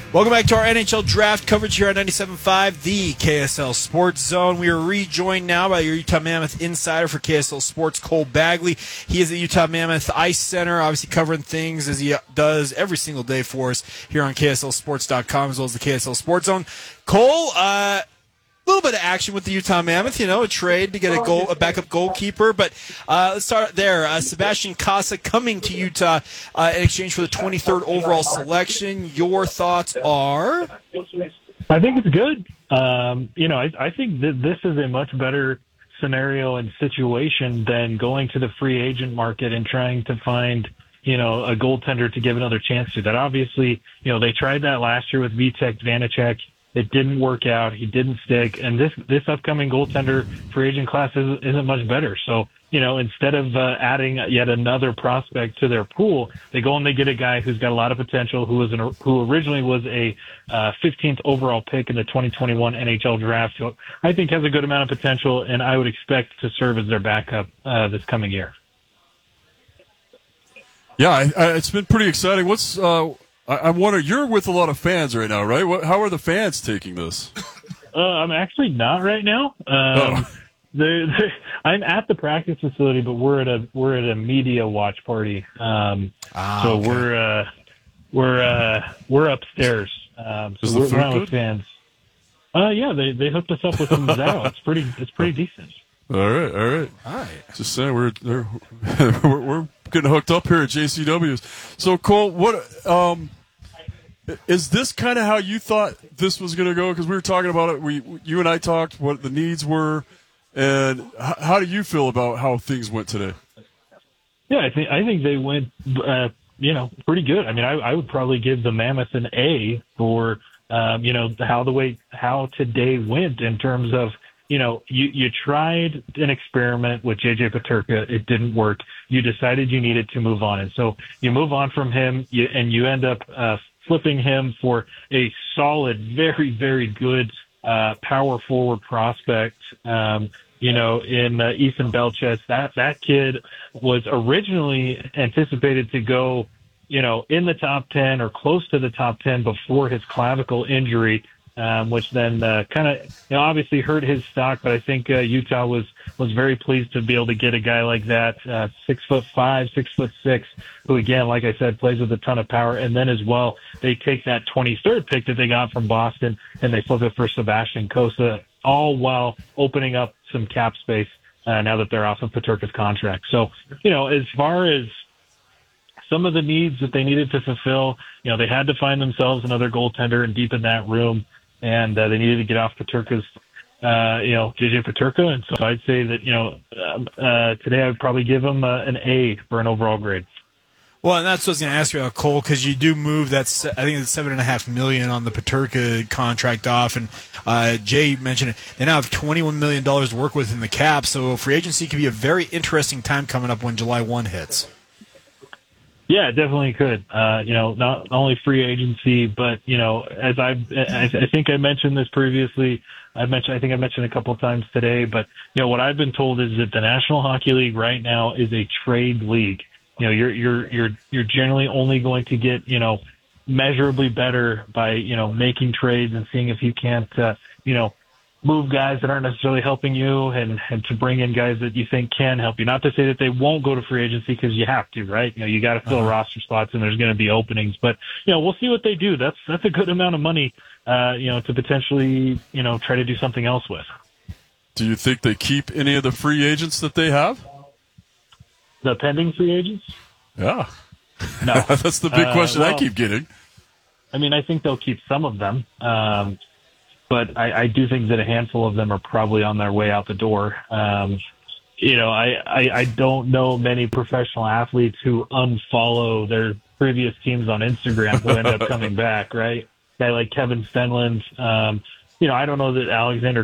Welcome back to our NHL Draft coverage here on 97.5, the KSL Sports Zone. We are rejoined now by your Utah Mammoth insider for KSL Sports, Cole Bagley. He is at Utah Mammoth Ice Center, obviously covering things as he does every single day for us here on KSLSports.com as well as the KSL Sports Zone. Cole, a little bit of action with the Utah Mammoth, a trade to get a backup goalkeeper. But let's start there. Sebastian Casa coming to Utah in exchange for the 23rd overall selection. Your thoughts are? I think it's good. I think that this is a much better scenario and situation than going to the free agent market and trying to find, a goaltender to give another chance to. That obviously, they tried that last year with Vitek Vanacek. It didn't work out. He didn't stick. And this upcoming goaltender free agent class isn't much better. So, instead of adding yet another prospect to their pool, they go and they get a guy who's got a lot of potential, who originally was a 15th overall pick in the 2021 NHL draft. So I think has a good amount of potential, and I would expect to serve as their backup this coming year. Yeah, it's been pretty exciting. I'm wondering, you're with a lot of fans right now, right? How are the fans taking this? I'm actually not right now. I'm at the practice facility, but we're at a media watch party. Okay. We're upstairs. Is So the food we're around good? with fans. Yeah, they hooked us up with some Mazao. It's pretty decent. All right. Just saying, we're getting hooked up here at JCW's. So, Cole, what is this kind of how you thought this was going to go? Because we were talking about it. You and I talked what the needs were, and how do you feel about how things went today? Yeah, I think they went pretty good. I mean, I would probably give the Mammoth an A for how today went in terms of. You tried an experiment with JJ Peterka. It didn't work. You decided you needed to move on. And so you move on from him, and you end up flipping him for a solid, very, very good power forward prospect, in Ethan Belches. That kid was originally anticipated to go, in the top 10 or close to the top 10 before his clavicle injury. Which then kind of obviously hurt his stock, but I think Utah was very pleased to be able to get a guy like that, 6'5", 6'6", who again, like I said, plays with a ton of power. And then as well, they take that 23rd pick that they got from Boston and they flip it for Sebastian Cossa, all while opening up some cap space now that they're off of Peterka's contract. So, as far as some of the needs that they needed to fulfill, they had to find themselves another goaltender and deepen that room. And they needed to get off Peterka's, JJ Peterka. And so I'd say that, today I would probably give them an A for an overall grade. Well, and that's what I was going to ask you about, Cole, because you do move that, I think it's $7.5 million on the Peterka contract off. And Jay mentioned it. They now have $21 million to work with in the cap. So free agency could be a very interesting time coming up when July 1 hits. Yeah, it definitely could. Not only free agency, but as I think I mentioned this previously. I think I mentioned a couple of times today. But what I've been told is that the National Hockey League right now is a trade league. You're generally only going to get measurably better by making trades and seeing if you can't move guys that aren't necessarily helping you and to bring in guys that you think can help you. Not to say that they won't go to free agency because you have to, right? You got to fill roster spots and there's going to be openings, but we'll see what they do. That's a good amount of money, to potentially, try to do something else with. Do you think they keep any of the free agents that they have? The pending free agents? Yeah. No. That's the big question I keep getting. I mean, I think they'll keep some of them. But I do think that a handful of them are probably on their way out the door. I don't know many professional athletes who unfollow their previous teams on Instagram who end up coming back, right? Guy like Kevin Stenlund. I don't know that Alexander